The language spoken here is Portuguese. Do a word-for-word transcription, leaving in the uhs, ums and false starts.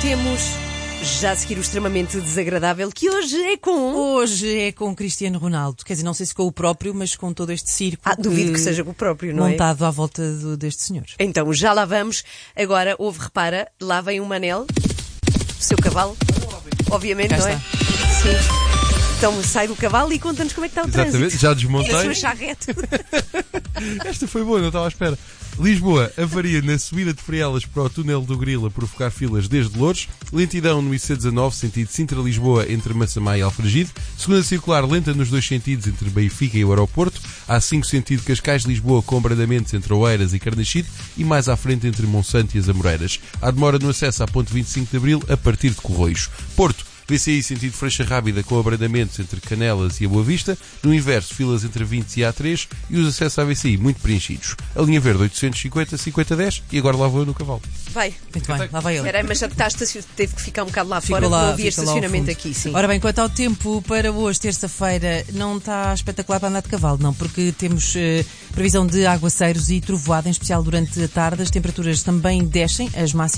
temos já a seguir o extremamente desagradável, que hoje é com... Hoje é com Cristiano Ronaldo. Quer dizer, não sei se com o próprio, mas com todo este circo. Ah, duvido que, que seja com o próprio, não montado é? Montado à volta do, deste senhor. Então, já lá vamos. Agora, ouve, repara, lá vem o Manel, o seu cavalo. Obviamente, Cá não está. é? Sim. Então, sai do cavalo e conta-nos como é que está o Exatamente, trânsito. já desmontei. E a sua charrete. Esta foi boa, não estava à espera. Lisboa, avaria na subida de Frielas para o túnel do Grilo a provocar filas desde Louros. Lentidão no I C dezanove, sentido Sintra-Lisboa, entre Massamá e Alfragide. Segunda circular lenta nos dois sentidos, entre Benfica e o aeroporto. A cinco, sentido Cascais-Lisboa, com abrandamentos entre Oeiras e Carnaxide. E mais à frente entre Monsanto e as Amoreiras. Há demora no acesso à ponte vinte e cinco de Abril, a partir de Corroios. Porto, V C I sentido Freixa Rábida, com abrandamentos entre Canelas e a Boa Vista. No inverso, filas entre vinte e A três e os acessos à V C I muito preenchidos. A linha verde oitocentos e cinquenta, cinquenta dez e agora lá vou eu no cavalo. Vai. Muito bem, lá vai ele. Espera aí, mas já está estacion... teve que ficar um bocado lá Ficou fora, lá, não havia fica lá ao estacionamento fundo. aqui, sim. Ora bem, quanto ao tempo para hoje, terça-feira, não está espetacular para andar de cavalo, não, porque temos eh, previsão de aguaceiros e trovoada, em especial durante a tarde. As temperaturas também descem, as máximas.